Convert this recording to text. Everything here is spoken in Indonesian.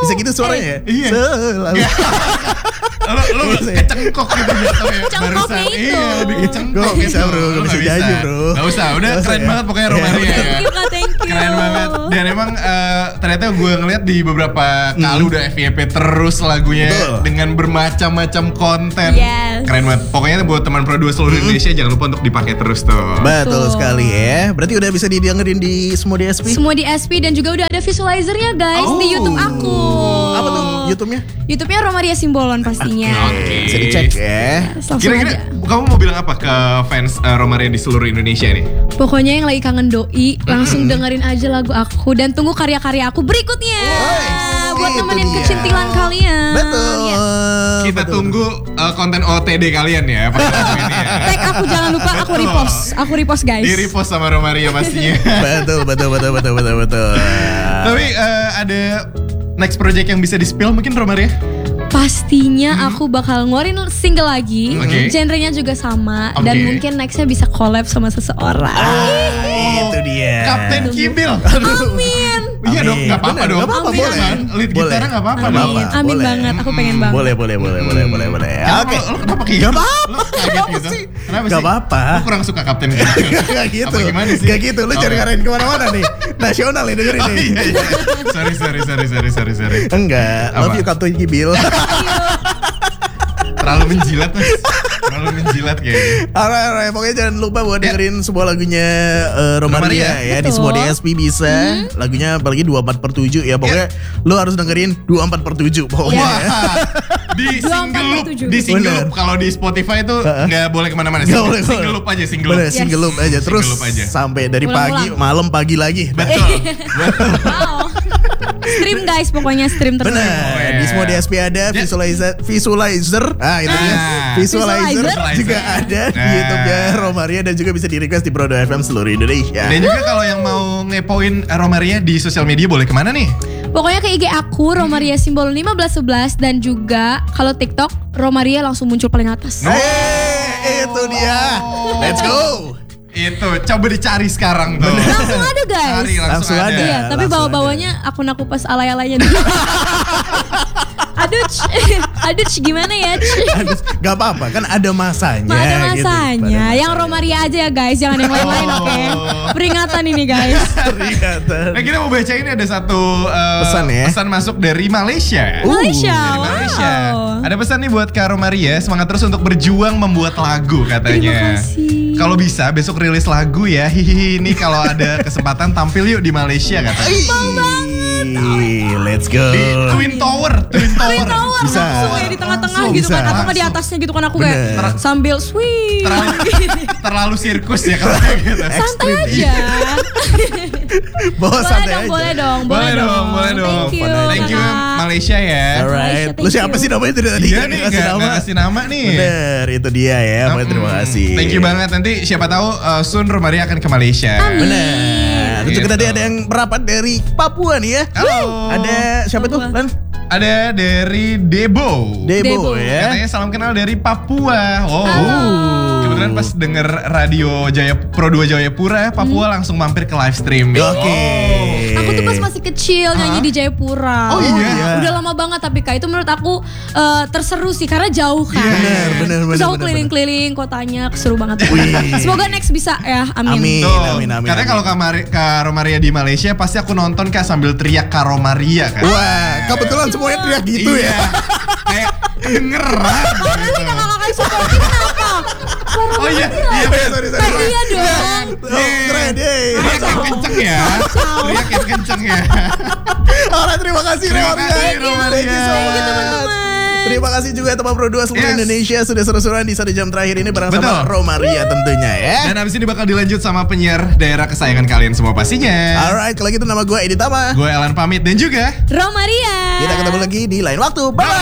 Bisa gitu suaranya ya? Iya. Selalu. Lu kecengkok gitu jatuhnya. Cengkoknya Barusan. itu. Iya, lebih kecengkok. Gak bisa bro, Lu gak bisa nyanyi bro. Gak usah, udah Gak usah keren ya. banget pokoknya Romaria ya. Thank you. Keren banget. Dan emang ternyata gue ngeliat di beberapa kali udah FYP terus lagunya. Betul. Dengan bermacam-macam konten. Yes. Keren banget. Pokoknya buat teman produser seluruh Indonesia jangan lupa untuk dipakai terus tuh. Betul Betul. sekali ya. Berarti udah bisa didengerin di semua DSP? Semua di SP dan juga udah ada visualizernya guys di YouTube aku. Apa tuh YouTube-nya? YouTube-nya Romaria Simbolon pastinya. Oke. Bisa dicek ya. Langsung Kira-kira aja. kamu mau bilang apa ke fans Romaria di seluruh Indonesia nih? Pokoknya yang lagi kangen doi, langsung dengerin aja lagu aku dan tunggu karya-karya aku berikutnya. Buat itu nemenin dia. kecintilan kalian. Betul. Yes. Kita Betul. tunggu konten OTD kalian ya pakai lagu ini ya. Tag aku jangan lupa aku Betul. repost. Aku repost guys. Di repost sama Romaria pastinya. Betul. Tapi ada next project yang bisa di-spill mungkin Romaria? Pastinya aku bakal ngeluarin single lagi. Oke. Genrenya juga sama Oke. dan mungkin nextnya bisa collab sama seseorang. Itu dia. Kapten Kibil. Amin. Iya dong, Amin. nggak apa-apa Bener, dong. nggak apa-apa, Amin, boleh. kan? Lead Boleh. gitarnya nggak apa-apa Nggak dong. apa-apa. Amin boleh. banget, aku pengen banget. Boleh. Kenapa Oke. lo kenapa kayak Gak gitu? apa-apa. Lo kaget gitu? Kenapa Gak sih? apa-apa. Lo kurang suka Kapten Kibil? Gak gitu. Apa gimana sih? Gak gitu. Lu cari ngarahin kemana-mana nih. Nasional nih dengerin Oh, nih. iya. Sorry. Enggak. Apa? Love you Kapten Kibil. Terlalu menjilat mas. Terlalu menjilat kayaknya. Alright. Pokoknya jangan lupa buat dengerin sebuah lagunya Romaria ya. Di Betul. semua DSP bisa. Lagunya apalagi 24/7 ya. Pokoknya lu harus dengerin 24/7 pokoknya. Wah, di single loop, 24/7. di single Bener. loop kalau di Spotify itu nggak boleh kemana-mana. Nggak boleh. Single loop aja, single Bener, loop. single loop aja. Terus Single loop aja. sampai dari pagi, Ulang-ulang. malam, pagi lagi. Betul. Wow. Stream guys, pokoknya stream terus. Benar. Oh, yeah. Di semua DSP ada Ya. visualizer. Ah, itu dia. Visualizer Visualizer. juga ada di Nah. YouTube-nya Romaria dan juga bisa di request di Prodo FM seluruh Indonesia. Dan juga kalau yang mau ngepoin Romaria di sosial media boleh kemana nih? Pokoknya ke IG aku Romaria Simbol 1511 dan juga kalau TikTok Romaria langsung muncul paling atas. Itu dia. Let's go. Itu coba dicari sekarang tuh. Langsung ada guys. Cari Langsung ada. Iya, tapi langsung bawa-bawanya akun-akun pas alay-alaynya. Aduh, gimana ya? Aduh, gak apa-apa kan ada masanya. Ada gitu. masanya. Pada Yang Romaria aja ya guys, jangan yang lain-lain Oh. oke. Peringatan ini guys. Peringatan. Nah kita mau baca ini ada satu Pesan ya. pesan masuk dari Malaysia. Malaysia. Dari Malaysia. Wow. Ada pesan nih buat Kak Romaria, semangat terus untuk berjuang membuat lagu katanya. Terima kasih. Kalau bisa besok rilis lagu ya. Hihihi, ini kalau ada kesempatan tampil yuk di Malaysia katanya. Let's go. Di Twin Tower. Twin Tower Bisa. langsung ya di tengah-tengah Langsung gitu kan, bisa. atau nggak di atasnya gitu kan aku kayak Bener. sambil swing. Terlalu sirkus ya kalau kayak gitu. Santai aja. Bawa santai aja. Boleh dong. Boleh dong. Thank you. Thank you Kakak. Malaysia ya. Alright. Malaysia, Lu thank siapa you. sih namanya itu tadi? Iya nih nggak kasih nama nih. Bener, itu dia ya. Pokoknya terima kasih. Thank you banget. Nanti siapa tahu soon Romaria akan ke Malaysia. Amin. Bener. Terus juga Gitu. tadi ada yang merapat dari Papua nih ya. Halo. Ada siapa tuh? Papua. Lan? Ada dari Debo. Debo Debo. ya. Katanya salam kenal dari Papua. Oh. Halo. Kebetulan pas denger radio Pro 2 Jayapura, Papua langsung mampir ke live stream. Oke. Aku tuh pas masih kecil nyanyi di Jayapura. Oh, iya? Udah lama banget tapi Kak itu menurut aku terseru sih karena jauh kan. Bener. Terus aku keliling-keliling kotanya, seru banget. Wih. Semoga next bisa ya, amin. Amin. Tuh, katanya kalau Kak Romaria di Malaysia pasti aku nonton Kak sambil teriak Kak Romaria kan. Wah, kebetulan semuanya teriak gitu Iya. ya. Kayak kedengeran. Mana sih kakak-kakak supportin apa? Oh iya, Sorry. Iya dong. Oh, keren deh. Teriak yang kenceng ya. Teriak yang kenceng ya. Alright, terima kasih Terima Romaria. kasih, Romaria. Thank you so Thank you much. teman-teman. Terima kasih juga teman Pro 2 seluruh Yes. Indonesia sudah seru-seruan di 1 jam terakhir ini bareng sama Betul. Romaria tentunya ya. Dan abis ini bakal dilanjut sama penyiar daerah kesayangan kalian semua pastinya. Alright, kalau gitu nama gue Edi Tama. Gue Alan pamit dan juga Romaria. Kita ketemu lagi di lain waktu. Bye.